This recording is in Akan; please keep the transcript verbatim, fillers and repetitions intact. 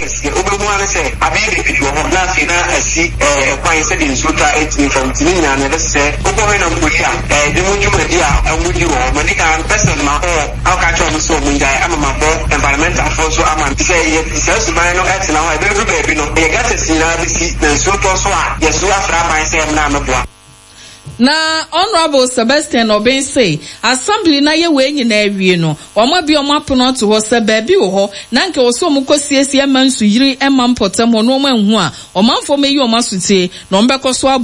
kesi obehu ane se abe be wo na fi na asi eh kwan se din suta eighteen from tinya na se obo na mpolia eh de munjuma dia amudi wo manika person ma ho aka cho so munjai ama ma bo environmental force ama say ye se man no etina ho e be be no e gata si na bi si na suto so a ye so afra ban se na meboa na Honorable Sebastian Obense assembly na ye we nyina awie no omo bi omo apono to ho se ba bi wo ho na nke wo so mo kosiesie mansu yiri emam potem ho no omo anhu a omanfo meyi omo asutie na ombekọ so